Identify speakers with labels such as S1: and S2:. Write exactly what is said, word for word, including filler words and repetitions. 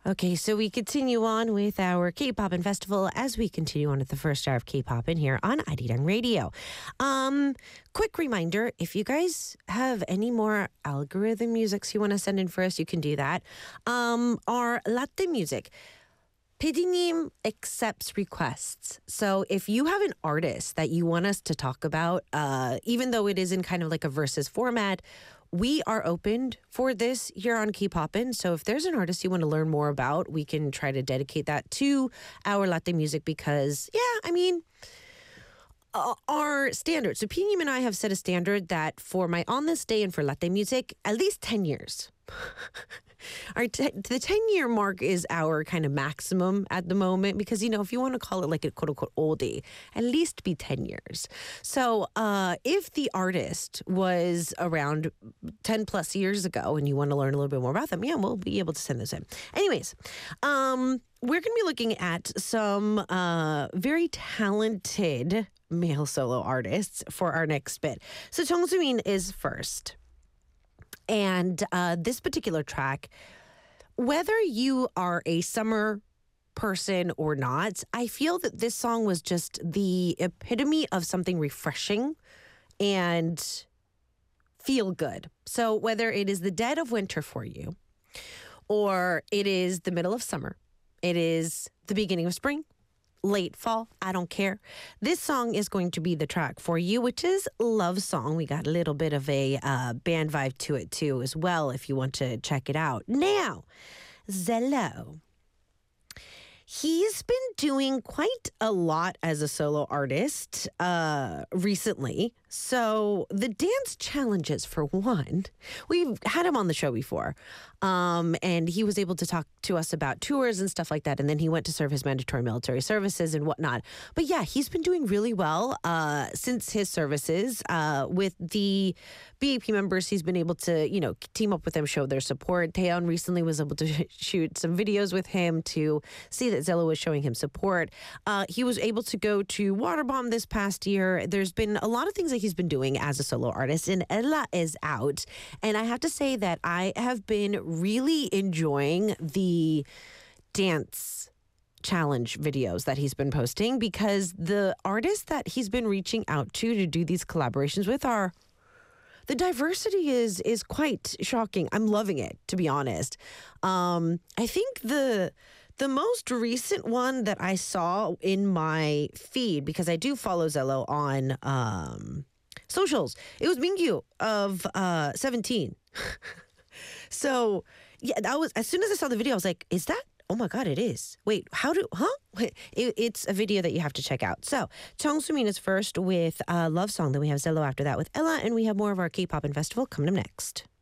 S1: Okay, so we continue on with our K-Poppin' Festival as we continue on with the first hour of K-Poppin' here on Arirang Radio. Um, quick reminder, if you guys have any more algorithm musics you want to send in for us, you can do that. Um, our latte music, 피디님 accepts requests. So if you have an artist that you want us to talk about, uh, even though it is in kind of like a versus format, we are open for this here on K-Poppin'. So if there's an artist you want to learn more about, we can try to dedicate that to our latte music because, yeah, I mean, uh, our standard. So Pinim and I have set a standard that for my On This Day and for latte music, at least ten years. Our t- the ten-year mark is our kind of maximum at the moment because, you know, if you want to call it like a quote-unquote oldie, at least be ten years. So uh, if the artist was around ten plus years ago and you want to learn a little bit more about them, yeah, we'll be able to send those in. Anyways, um, we're going to be looking at some uh, very talented male solo artists for our next bit. So Jung Soo-min is first. And uh, this particular track, whether you are a summer person or not, I feel that this song was just the epitome of something refreshing and feel good. So whether it is the dead of winter for you, or it is the middle of summer, it is the beginning of spring, late fall, I don't care. This song is going to be the track for you, which is Love Song. We got a little bit of a uh, band vibe to it too as well if you want to check it out. Now, Zello. He's been doing quite a lot as a solo artist uh, recently. So the dance challenges, for one, we've had him on the show before. Um, and he was able to talk to us about tours and stuff like that. And then he went to serve his mandatory military services and whatnot. But yeah, he's been doing really well uh, since his services. Uh, with the B A P members, he's been able to, you know, team up with them, show their support. Taeyeon recently was able to shoot some videos with him to see that Zello was showing him support. Uh, he was able to go to Waterbomb this past year. There's been a lot of things that he's been doing as a solo artist, and Ella is out. And I have to say that I have been really enjoying the dance challenge videos that he's been posting because the artists that he's been reaching out to to do these collaborations with are the diversity is is quite shocking. I'm loving it, to be honest. Um, I think the the most recent one that I saw in my feed, because I do follow Zello on um, socials, it was Mingyu of uh, seventeen. So, yeah, that was, as soon as I saw the video, I was like, is that? Oh my God, it is. Wait, how do, huh? It, it's a video that you have to check out. So, Jung Soo-min is first with uh, Love Song. Then we have Zello after that with Ella, and we have more of our K-Poppin' Festival coming up next.